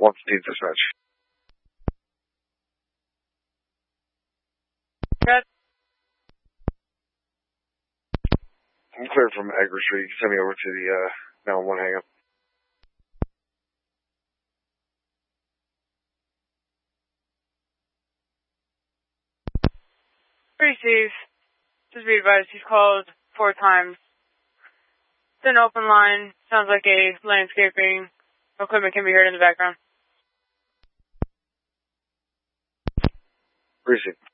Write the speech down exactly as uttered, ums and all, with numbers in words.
one fifteen dispatch. Good. I'm clear from Agri Street. You can send me over to the uh, nine one one hang-up. Receive. Just be advised, he's called four times. It's an open line. Sounds like a landscaping equipment can be heard in the background. Receive.